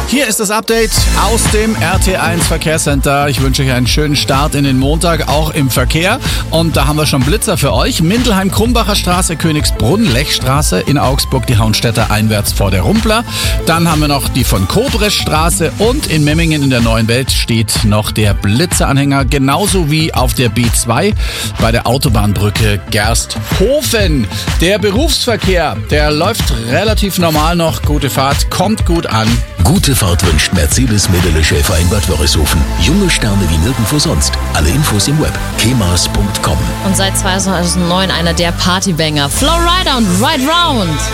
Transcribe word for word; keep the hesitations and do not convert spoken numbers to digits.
Hier ist das Update aus dem R T eins Verkehrscenter. Ich wünsche euch einen schönen Start in den Montag, auch im Verkehr. Und da haben wir schon Blitzer für euch. Mindelheim-Krumbacher Straße, Königsbrunn, Lechstraße in Augsburg, die Hauenstädter einwärts vor der Rumpler. Dann haben wir noch die von Kobrestraße und in Memmingen in der Neuen Welt steht noch der Blitzeranhänger, genauso wie auf der B zwei bei der Autobahnbrücke Gersthofen. Der Berufsverkehr, der läuft relativ normal noch. Gute Fahrt, kommt gut an. Gute Fahrt wünscht Mercedes Medele Schäfer in Bad Wörishofen. Junge Sterne wie nirgendwo sonst. Alle Infos im Web. kemas punkt com. Und seit zweitausendneun einer der Partybanger. Flowrider und Ride Round.